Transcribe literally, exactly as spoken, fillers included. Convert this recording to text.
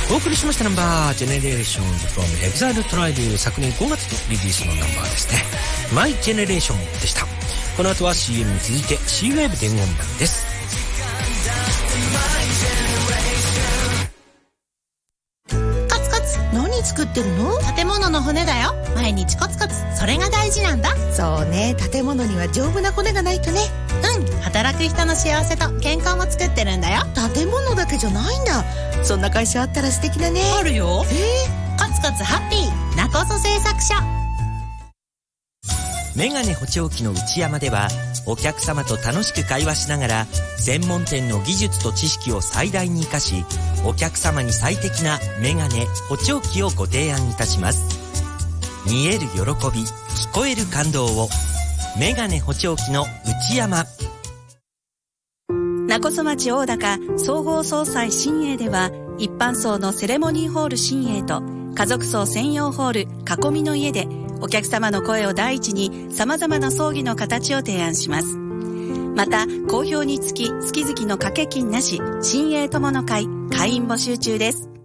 お送りしましたナンバージェネレーションズ from Exile Tribe、 昨年ごがつのリリースのナンバーですね。マイジェネレーションでした。この後は シーエム に続いて シーウェーブ伝言版です。 コツコツ、何作ってるの？建物の骨だよ。毎日コツコツ、それが大事なんだ。そうね、建物には丈夫な骨がないとね。うん、働く人の幸せと健康も作ってるんだよ。建物だけじゃないんだ。そんな会社あったら素敵だね。あるよ。えー、コツコツハッピーナコソ製作所。 メガネ補聴器の内山では、お客様と楽しく会話しながら専門店の技術と知識を最大に生かし、お客様に最適なメガネ補聴器をご提案いたします。見える喜び、聞こえる感動を。メガネ補聴器の内山。 勿来町大高総合総裁新栄では、一般層のセレモニーホール新栄と家族層専用ホール囲みの家で、お客様の声を第一に様々な葬儀の形を提案します。また好評につき月々の掛け金なし新栄友の会会員募集中です。